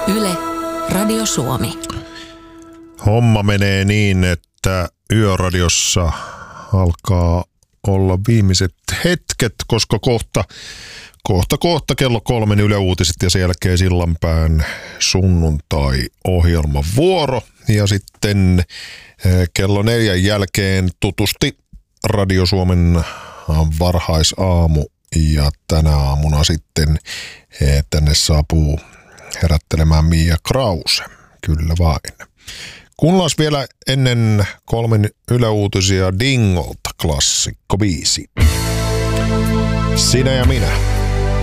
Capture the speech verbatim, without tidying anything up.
Yle, Radio Suomi. Homma menee niin, että Yöradiossa alkaa olla viimeiset hetket, koska kohta, kohta, kohta kello kolmen Yle Uutiset ja sen jälkeen Sillanpään sunnuntai-ohjelman vuoro. Ja sitten kello neljän jälkeen tutusti Radio Suomen varhaisaamu ja tänä aamuna sitten tänne saapuu herättelemään Mia Krause. Kyllä vain. Kuunnellaan vielä ennen kolmen Yle Uutisia Dingolta klassikko biisi. Sinä ja minä.